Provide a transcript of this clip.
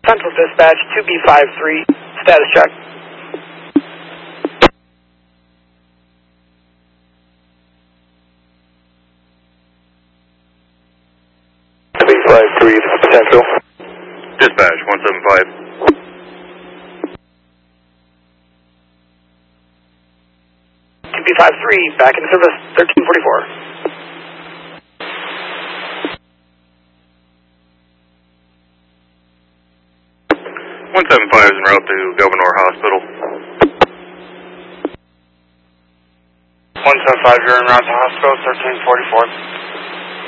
Central Dispatch, 2B53, status check. B53 Central. Dispatch 175. 2B53, back in service, 1344. One 175 is en route to Gouverneur Hospital. 175, you're en route to hospital, 1344.